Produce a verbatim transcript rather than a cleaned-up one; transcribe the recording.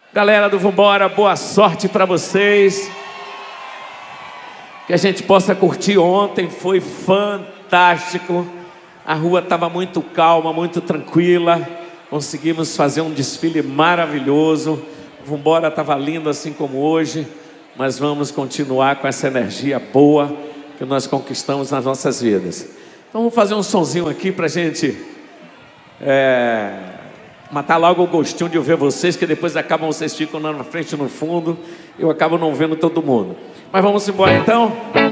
Galera do Vambora, boa sorte para vocês. Que a gente possa curtir. Ontem foi fantástico. A rua estava muito calma, muito tranquila. Conseguimos fazer um desfile maravilhoso. O Vambora estava lindo assim como hoje. Mas vamos continuar com essa energia boa que nós conquistamos nas nossas vidas. Então vamos fazer um sonzinho aqui para a gente é, matar logo o gostinho de eu ver vocês, que depois acabam, vocês ficam na frente e no fundo, eu acabo não vendo todo mundo. Mas vamos embora então.